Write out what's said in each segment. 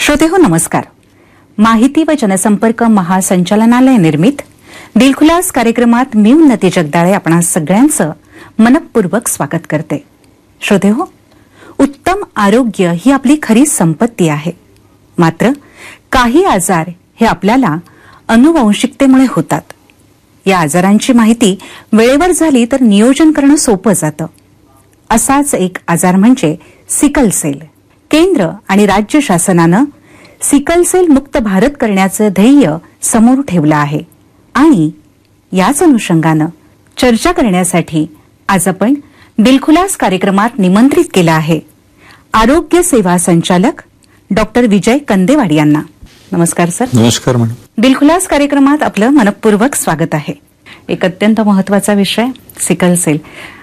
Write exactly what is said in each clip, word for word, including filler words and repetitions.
श्रोतेहो नमस्कार. माहिती व जनसंपर्क महासंचालनालय निर्मित दिलखुलास कार्यक्रमात मी उन्नती जगदाळे आपणा सगळ्यांचं मनपूर्वक स्वागत करते. श्रोतेहो, उत्तम आरोग्य ही आपली खरी संपत्ती आहे. मात्र काही आजार हे आपल्याला अनुवंशिकतेमुळे होतात. या आजारांची माहिती वेळेवर झाली तर नियोजन करणं सोपं जातं. असाच एक आजार म्हणजे सिकल सेल. केंद्र आणि राज्य शासनानं सिकल सेल मुक्त भारत करण्याचं ध्येय समोर ठेवलं आहे आणि याच अनुषंगानं चर्चा करण्यासाठी आज आपण दिलखुलास कार्यक्रमात निमंत्रित केलं आहे आरोग्य सेवा संचालक डॉक्टर विजय कंदेवाड यांना. नमस्कार सर. नमस्कार मॅडम. दिलखुलास कार्यक्रमात आपलं मनपूर्वक स्वागत आहे. एक अत्यंत महत्वाचा विषय सिकल सेल.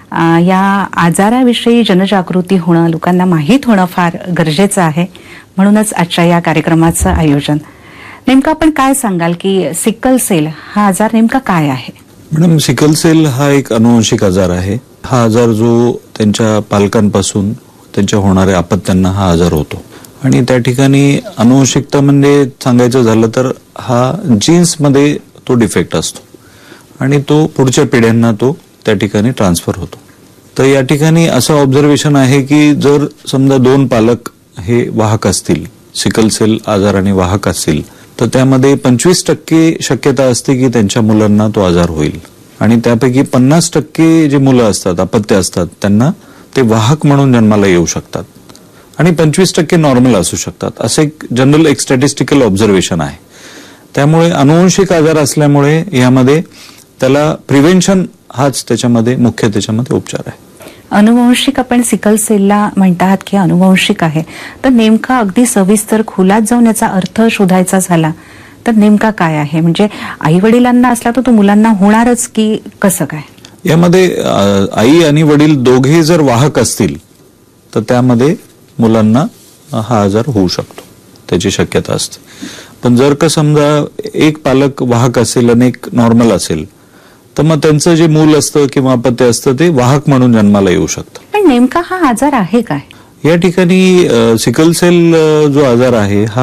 या आजाराविषयी जनजागृती होणं, लोकांना माहीत होणं फार गरजेचं आहे. म्हणूनच आजच्या या कार्यक्रमाचं आयोजन. नेमकं आपण काय सांगाल की सिकल सेल हा आजार नेमका काय आहे? मॅडम, सिकल सेल हा एक अनुवंशिक आजार आहे. हा आजार जो त्यांच्या पालकांपासून त्यांच्या होणाऱ्या अपत्यांना हा आजार होतो आणि त्या ठिकाणी अनुवंशिकता म्हणजे सांगायचं झालं तर हा जीन्समध्ये तो डिफेक्ट असतो आणि तो पुढच्या पिढ्यांना तो त्या ठिकाणी ट्रान्सफर होतो. तर या ठिकाणी असं ऑब्झर्वेशन आहे की जर समजा दोन पालक हे वाहक असतील, सिकल सेल आजाराने वाहक असतील, तर त्यामध्ये पंचवीस टक्के शक्यता असते की त्यांच्या मुलांना तो आजार होईल आणि त्यापैकी पन्नास टक्के जे मुलं असतात, अपत्य असतात, त्यांना ते वाहक म्हणून जन्माला येऊ शकतात आणि पंचवीस टक्के नॉर्मल असू शकतात. असं एक जनरल एक स्टॅटिस्टिकल ऑब्झर्वेशन आहे. त्यामुळे अनुवंशिक आजार असल्यामुळे यामध्ये त्याला प्रिव्हेन्शन हाच त्याच्यामध्ये मुख्य त्याच्यामध्ये उपचार आहे. अनुवंशिक आपण सिकल सेलला म्हणतात की अनुवंशिक आहे, तर नेमका अगदी सविस्तर खोलात जाऊन याचा अर्थ शोधायचा झाला तर नेमका काय आहे? म्हणजे आई वडिलांना असला तर तो मुलांना होणारच की कसं काय? यामध्ये आई आणि वडील दोघे जर वाहक असतील तर त्यामध्ये मुलांना हा आजार होऊ शकतो, त्याची शक्यता असते. पण जर का समजा एक पालक वाहक असेल आणि एक नॉर्मल असेल तर मग त्यांचं जे मूल असतं किंवा अपत्य असतं ते वाहक म्हणून जन्माला येऊ शकतं. पण नेमका हा आजार आहे काय? या ठिकाणी सिकल सेल जो आजार आहे हा